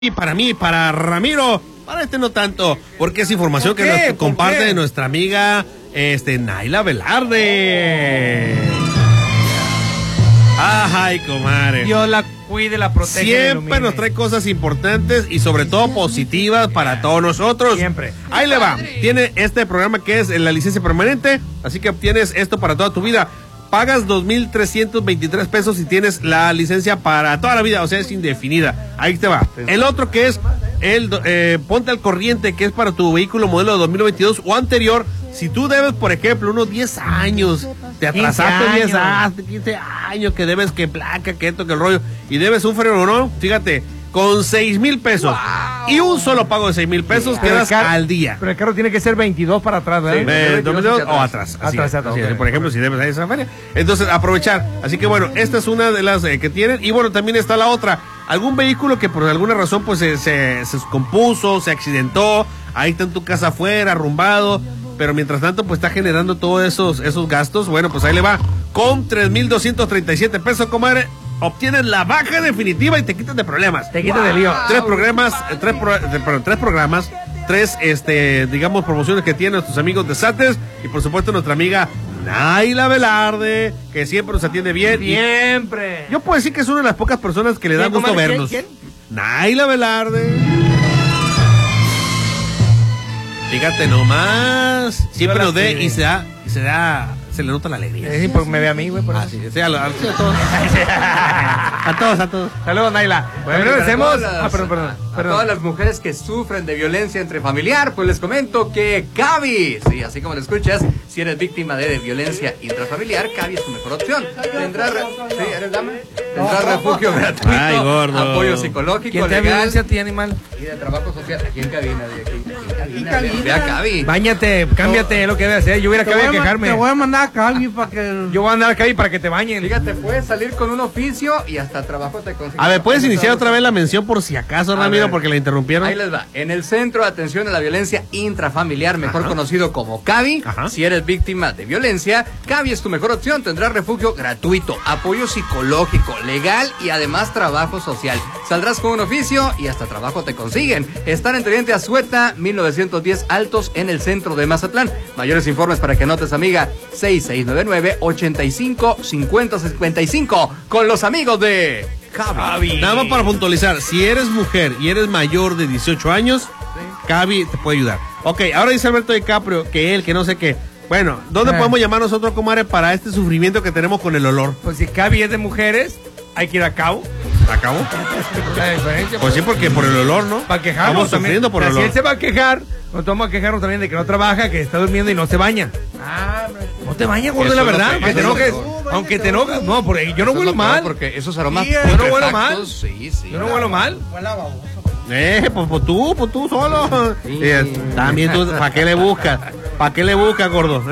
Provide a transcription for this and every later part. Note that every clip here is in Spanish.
Y para mí, para Ramiro, para este no tanto, porque es información que nos comparte nuestra amiga Naila Velarde. Ay, comadre. Dios la cuide, la protege. Siempre nos trae cosas importantes y sobre todo positivas para todos nosotros. Siempre. Ahí le va. Tiene este programa que es la licencia permanente, así que obtienes esto para toda tu vida. Pagas 2,323 pesos y tienes la licencia para toda la vida, o sea, es indefinida. Ahí te va. El otro que es ponte al corriente, que es para tu vehículo modelo de 2022 o anterior. Si tú debes, por ejemplo, unos 10 años, te atrasaste 15 años, que debes que placa, que esto, que el rollo, y debes un freno, ¿no? Fíjate, con 6,000 pesos y un solo pago de 6,000 pesos quedas al día. Pero el carro tiene que ser 22 para atrás, ¿verdad? Sí, 22 o atrás. Atrás, por ejemplo, si debes a esa feria. Entonces, aprovechar. Así que bueno, esta es una de las que tienen. Y bueno, también está la otra. Algún vehículo que por alguna razón pues se descompuso, se accidentó, ahí está en tu casa afuera, arrumbado, pero mientras tanto pues está generando todos esos gastos. Bueno, pues ahí le va. Con 3,237 pesos, comadre, obtienes la baja definitiva y te quitas de problemas. Te quitas de lío. Tres programas, digamos, promociones que tienen nuestros amigos de Sates y por supuesto nuestra amiga Naila Velarde, que siempre nos atiende bien. Siempre. Yo puedo decir que es una de las pocas personas que le da gusto vernos. ¿Quién? Naila Velarde. Fíjate nomás. Siempre nos ve y se le nota la alegría. Sí, porque me ve a mí, güey. Sí, a todos. a todos. Saludos, Naila. Bueno, agradecemos. Perdón. A todas las mujeres que sufren de violencia intrafamiliar, pues les comento que Cavi, sí, así como lo escuchas, si eres víctima de violencia intrafamiliar, Cavi es tu mejor opción. Tendrás refugio gratuito, ay, gordo, apoyo psicológico, ¿quién legal, violencia tiene, mal? Y de trabajo social, aquí en cabina, ve a Cavi. Báñate, cámbiate, es lo que debe hacer. Yo voy a ir a Cavi a quejarme. Te voy a mandar a Cavi para que... Yo voy a andar a Cavi para que te bañen. Fíjate, puedes salir con un oficio y hasta trabajo te consigues. A ver, ¿puedes iniciar otra vez la mención por si acaso, Ramiro, porque la interrumpieron? Ahí les va. En el Centro de Atención a la Violencia Intrafamiliar, mejor conocido como Cavi, si eres víctima de violencia, Cavi es tu mejor opción. Tendrás refugio gratuito, apoyo psicológico, legal y además trabajo social. Saldrás con un oficio y hasta trabajo te consiguen. Están en Teniente Azueta, 1910 Altos, en el centro de Mazatlán. Mayores informes para que anotes, amiga, 6699-855055 con los amigos de Cavi. Nada más para puntualizar, si eres mujer y eres mayor de 18 años, Cavi te puede ayudar. Ok, ahora dice Alberto DiCaprio que no sé qué. Bueno, ¿dónde podemos llamar nosotros, comadre, para este sufrimiento que tenemos con el olor? Pues si Cavi es de mujeres, hay que ir a Cabo. ¿A Cabo? La diferencia. Pues sí, porque por el olor, ¿no? Para quejarnos. Estamos sufriendo por el olor. Si él se va a quejar, nos vamos a quejarnos también de que no trabaja, que está durmiendo y no se baña. No te bañas, gordo, la verdad. Aunque te enojes. Aunque te enojas. No, porque yo no huelo mal. Porque esos aromas. Yo no huelo mal. Sí. Yo no huelo mal. Pues tú solo. Sí. También tú, ¿para qué le buscas? ¿Para qué le buscas, gordo?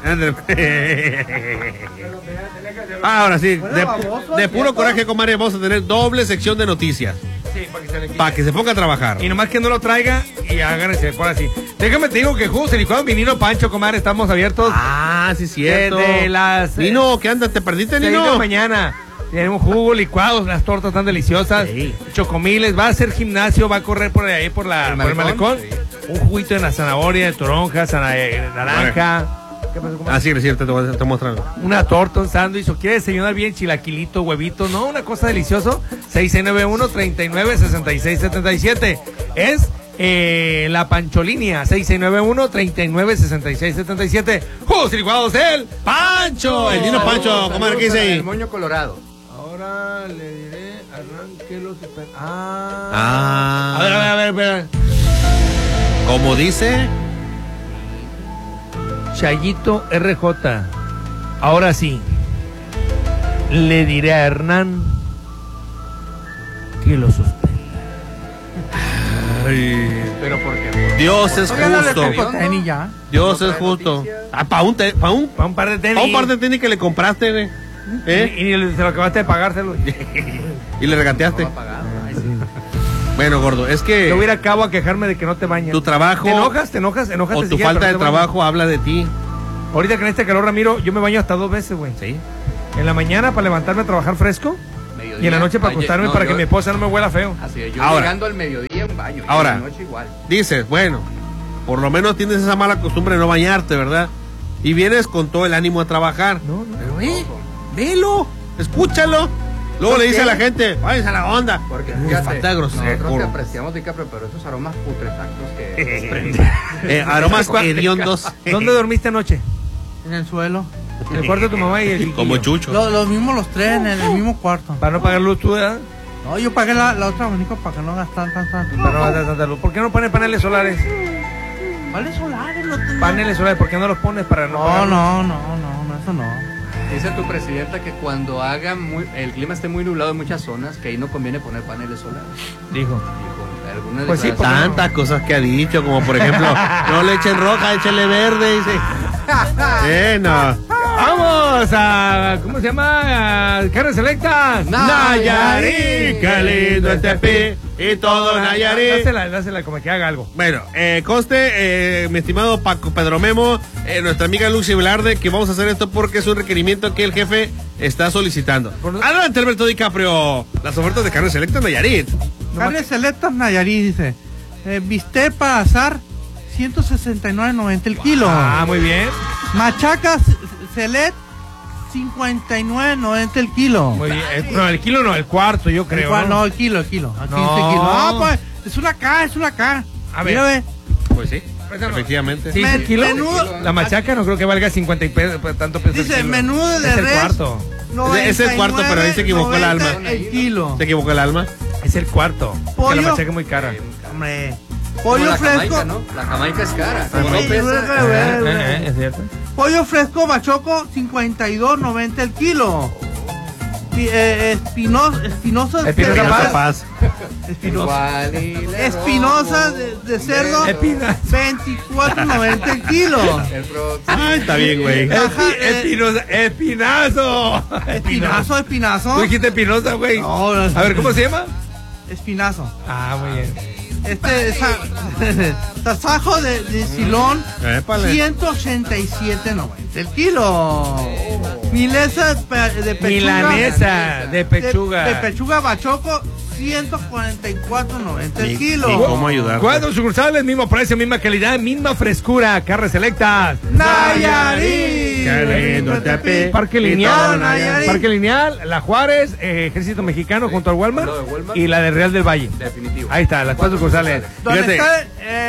Ahora sí, de puro coraje, comadre, vamos a tener doble sección de noticias. Sí, para que se ponga a trabajar. Y nomás que no lo traiga y hagan ese por así. Déjame te digo que jugos y licuados Vinino Pancho, comadre, estamos abiertos. Sí, cierto. De las Nino, ¿qué andas? ¿Te perdiste, Nino? 6 de la mañana. Tenemos jugo, licuados, las tortas tan deliciosas, chocomiles, va a hacer gimnasio, va a correr por ahí por el malecón. Sí. Un juguito de la zanahoria, de toronja, naranja. ¿Qué pasó, comadre? Sí, es cierto, te voy a mostrar. Una torta, un sándwich, o quiere desayunar bien, chilaquilito, huevito, ¿no? Una cosa deliciosa. 6691-396677. Es la Pancholínea, 6691-396677. ¡Jugos y licuados el Pancho! El Dino Pancho, comadre, ¿qué dice ahí? El moño colorado. Ahora le diré, arranque los... A ver. ¿Cómo dice? Chayito RJ. Ahora sí, le diré a Hernán que lo sostenga. Pero ¿por qué? Dios es justo. Dios es justo. Para un par de tenis. Para un par de tenis que le compraste, güey. Y se lo acabaste de pagárselo. Y le regateaste. Bueno, gordo, es que... Yo voy a ir a Cabo a quejarme de que no te bañas. Tu trabajo... ¿Te enojas? O tu falta de trabajo habla de ti. Ahorita que en este calor, Ramiro, yo me baño hasta 2 veces, güey. Sí. En la mañana para levantarme a trabajar fresco Mediodía, Y en la noche para acostarme no, para yo- que mi esposa no me huela feo. Así es, yo Ahora. llegando al mediodía un baño. Y Ahora. en la noche igual. Dices, bueno, por lo menos tienes esa mala costumbre de no bañarte, ¿verdad? Y vienes con todo el ánimo a trabajar. No, no. Pero velo, escúchalo. Luego le dice a la gente, váyanse a la onda. Porque falta de grosero. nosotros te apreciamos, DiCaprio, pero esos aromas putrefactos que desprende. Aromas hediondos. ¿Dónde dormiste anoche? En el suelo. En el cuarto de tu mamá y el Como chiquillo. Chucho. Los mismos los tres en el mismo cuarto. Para no pagar luz tú, ¿verdad? No, yo pagué la otra abanico para que no gastaran tanto. Para no gastar tanta luz. ¿Por qué no pones paneles solares? ¿Cuáles solares? No, tengo. Paneles solares, ¿por qué no los pones para no pagar No, luz? eso no. Dice tu presidenta que cuando el clima esté muy nublado en muchas zonas, que ahí no conviene poner paneles solares. Dijo. Dijo, algunas Pues sí, declaraciones. Tantas cosas que ha dicho, como por ejemplo, no le echen roja, échale verde. Dice. No. Vamos a, ¿cómo se llama? Carnes selectas. Nayarit, qué lindo este pi y todo Nayarit. Dásela como que haga algo. Bueno, conste, mi estimado Paco Pedro Memo, nuestra amiga Lucy Velarde, que vamos a hacer esto porque es un requerimiento que el jefe está solicitando. Adelante, Alberto DiCaprio. Las ofertas de carne selecta Nayarit. Carnes selectas Nayarit, dice. Bistec para asar, 169.90 el kilo. Ah, muy bien. Machacas Select, 59.90 el kilo. Muy bien. No, el kilo no, el cuarto, yo creo. No, el kilo. Aquí No. 15 kilos. Ah, pues, es una K. A ver. Mira, ve. Pues sí, efectivamente. Sí, el kilo. Menudo- La machaca no creo que valga 50 y tanto peso. Dice, el kilo. menudo de Es el res. cuarto. Es el cuarto, pero ahí se equivocó el 99.90 alma. el kilo. Se equivocó el alma. Es el cuarto. Pollo. Que la machaca es muy cara. Hombre. Como Pollo la fresco. Jamaica, ¿no? La Jamaica es cara. Sí, Como no pesa. luego, Es cierto. Pollo fresco bachoco, 52.90 el kilo. Espinosa Espinosa Paz. Igual y le Espinosa de cerdo, Espina. 24.90 el kilo. El próximo. Ay, está bien, güey. Espinazo. Espinazo. Tú dijiste espinosa, güey. No, A ver, ¿cómo se llama? Espinazo. Ah, muy bien. Tasajo de silón, Épale. 187.90 el kilo. Milesa de pechuga. Milanesa de pechuga. De pechuga bachoco, 144.90 el Ni kilo. cómo ayudar. 4 sucursales, mismo precio, misma calidad, misma frescura. Carnes selectas. Nayarit. Qué lindo este pi. Parque Y todo Lineal, Nayarit. Parque Lineal, La Juárez, Ejército Mexicano junto al Walmart, Lo de Walmart. y la de Real del Valle. Definitivo. Ahí está, las 4 sucursales. ¿Dónde Fíjate. está?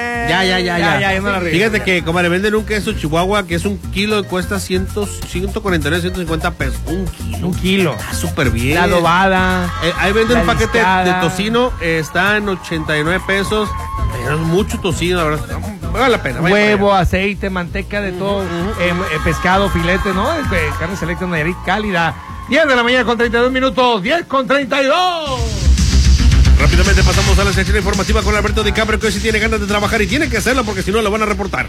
Ya no la regué. Fíjate que como le venden un queso Chihuahua que es un kilo cuesta 149, 150 pesos. Un kilo. Un kilo. Está súper bien. La adobada. Ahí venden La un paquete liscada. de tocino, está en 89 pesos. Pero es mucho tocino, la verdad. Vale la pena. vaya Huevo, aceite, manteca, de todo. Pescado, filete, ¿no? Carne selecta Nayarit, cálida. 10 de la mañana con 32 minutos. 10 con 32. Rápidamente pasamos a la sección informativa con Alberto DiCaprio, que hoy sí tiene ganas de trabajar y tiene que hacerlo porque si no lo van a reportar.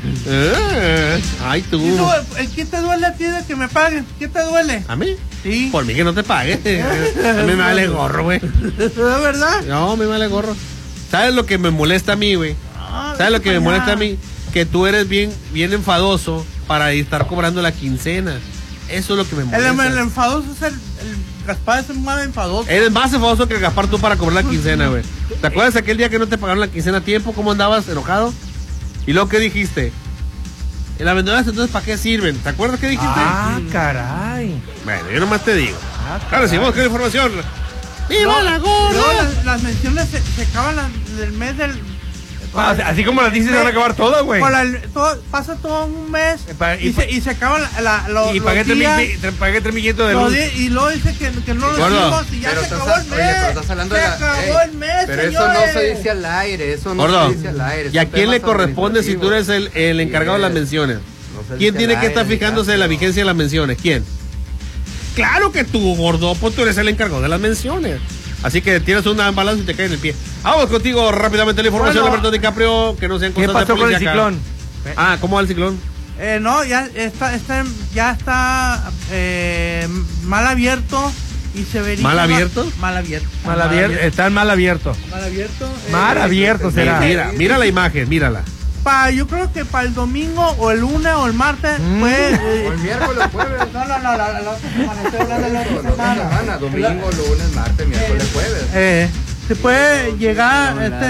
Ay, tú. ¿Quién te duele a ti de que me paguen? ¿Quién te duele? ¿A mí? Sí. Por mí que no te pague. A mí me vale gorro, güey. ¿De verdad? No, me vale gorro. ¿Sabes lo que me molesta a mí, güey? ¿Sabes lo que me molesta a mí? Que tú eres bien enfadoso para estar cobrando la quincena. Eso es lo que me molesta. El enfadoso es el Gaspar, es un mal enfadoso. Eres más enfadoso que Gaspar tú para cobrar la quincena, güey. ¿Te acuerdas aquel día que no te pagaron la quincena a tiempo? ¿Cómo andabas enojado? ¿Y luego qué dijiste? Las vendedoras entonces ¿para qué sirven? ¿Te acuerdas qué dijiste? Caray. Bueno, yo nomás te digo. Ahora sí, vamos con la información. ¡Viva la gorda! Luego las menciones se acaban del mes del... Así como las dices, se van a acabar todas, güey. Pasa todo un mes Y y se acaban los Y pagué días, 3.500 de los luz. días, y luego dice que no lo Gordo. hicimos y ya Pero se estás- acabó el mes. oye, pero estás hablando se de la- acabó el mes, Pero eso señores. no se dice al aire, eso no Gordo, se dice al aire. ¿y a son quién le temas corresponde si tú eres el encargado de las menciones? No se ¿Quién dice tiene al que estar aire, fijándose de la DiCaprio. vigencia de las menciones? ¿Quién? Claro que tú, gordo, pues tú eres el encargado de las menciones. Así que tienes una balanza y te cae en el pie. Vamos contigo rápidamente la información, Bueno. Alberto DiCaprio, que no sean ¿Qué cosas de pasó con el policía acá. ciclón? Ah, ¿cómo va el ciclón? No, ya está mal abierto y se verifica. ¿Mal abierto? Mal abierto. Está mal abierto. Mal abierto. Mal abierto será. Mira la imagen, mírala. yo creo que para el domingo o el lunes o el martes puede... O el miércoles, jueves. No, estoy hablando de la otra semana. Domingo, lunes, martes, miércoles, jueves. Se puede llegar